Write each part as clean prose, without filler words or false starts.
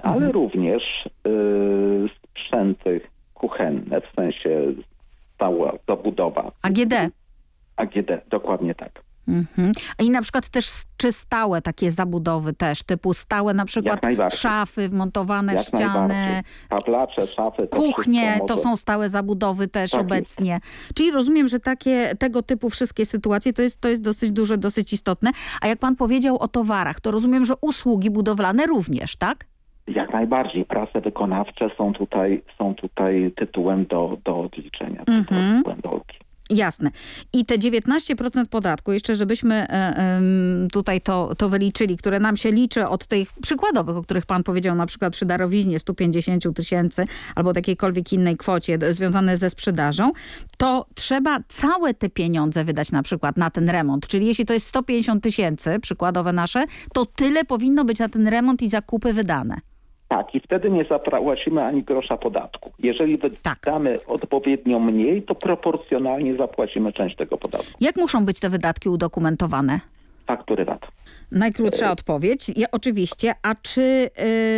ale również sprzęty kuchenne, w sensie stała zabudowa. AGD, dokładnie tak. I na przykład też czy stałe takie zabudowy też, typu stałe na przykład szafy wmontowane w ścianę, tablacze, szafy. Kuchnie to są stałe zabudowy też tak obecnie. Jest. Czyli rozumiem, że tego typu wszystkie sytuacje to jest dosyć duże, dosyć istotne. A jak pan powiedział o towarach, to rozumiem, że usługi budowlane również, tak? Jak najbardziej. Prace wykonawcze są tutaj tytułem do odliczenia. Tytułem do odliczenia. Jasne. I te 19% podatku, jeszcze żebyśmy tutaj to wyliczyli, które nam się liczy od tych przykładowych, o których pan powiedział, na przykład przy darowiźnie 150 000 albo takiejkolwiek innej kwocie związane ze sprzedażą, to trzeba całe te pieniądze wydać na przykład na ten remont. Czyli jeśli to jest 150 000, przykładowe nasze, to tyle powinno być na ten remont i zakupy wydane. Tak, i wtedy nie zapłacimy ani grosza podatku. Jeżeli wydamy odpowiednio mniej, to proporcjonalnie zapłacimy część tego podatku. Jak muszą być te wydatki udokumentowane? Faktury VAT. Najkrótsza odpowiedź. Oczywiście. A czy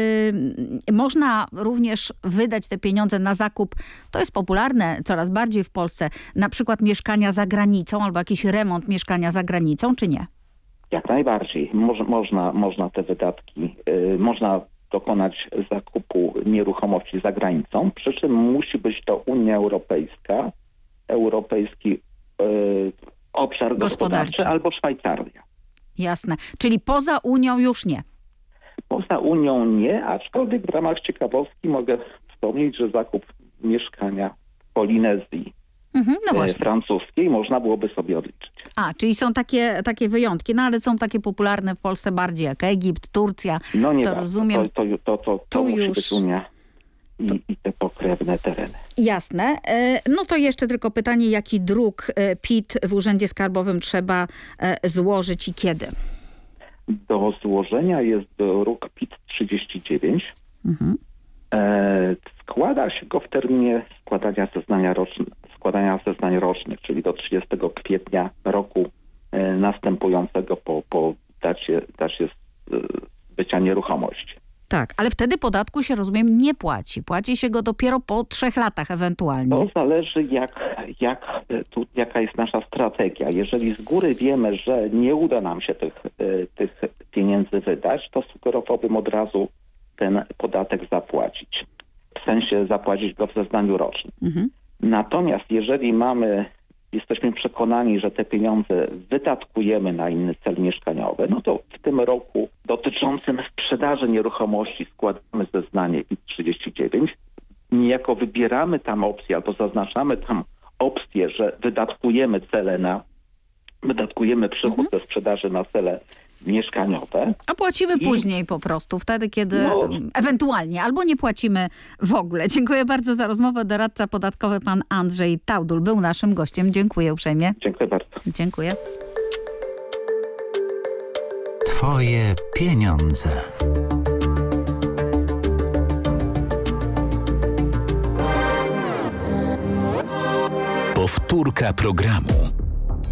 można również wydać te pieniądze na zakup, to jest popularne coraz bardziej w Polsce, na przykład mieszkania za granicą albo jakiś remont mieszkania za granicą, czy nie? Jak najbardziej. Można te wydatki, można dokonać zakupu nieruchomości za granicą, przy czym musi być to Unia Europejska, Europejski Obszar Gospodarczy albo Szwajcaria. Jasne. Czyli poza Unią już nie? Poza Unią nie, aczkolwiek w ramach ciekawostki mogę wspomnieć, że zakup mieszkania w Polinezji francuskiej można byłoby sobie odliczyć. Czyli są takie wyjątki, ale są takie popularne w Polsce bardziej jak Egipt, Turcja. No nie to rozumiem. To musi być Unia i te pokrewne tereny. Jasne. No to jeszcze tylko pytanie, jaki druk PIT w Urzędzie Skarbowym trzeba złożyć i kiedy? Do złożenia jest druk PIT 39. Składa się go w terminie składania zeznań rocznych, czyli do 30 kwietnia roku następującego po dacie zbycia nieruchomości. Tak, ale wtedy podatku się, rozumiem, nie płaci. Płaci się go dopiero po 3 latach ewentualnie. To zależy jaka jest nasza strategia. Jeżeli z góry wiemy, że nie uda nam się tych pieniędzy wydać, to sugerowałbym od razu ten podatek zapłacić. W sensie zapłacić go w zeznaniu rocznym. Natomiast jeżeli jesteśmy przekonani, że te pieniądze wydatkujemy na inny cel mieszkaniowy, no to w tym roku dotyczącym sprzedaży nieruchomości składamy zeznanie PIT-39. Niejako wybieramy tam opcję albo zaznaczamy tam opcję, że wydatkujemy przychód ze sprzedaży na cele mieszkaniowe. A płacimy później po prostu, wtedy kiedy ewentualnie, albo nie płacimy w ogóle. Dziękuję bardzo za rozmowę. Doradca podatkowy pan Andrzej Taudul był naszym gościem. Dziękuję uprzejmie. Dziękuję bardzo. Dziękuję. Twoje pieniądze. Powtórka programu.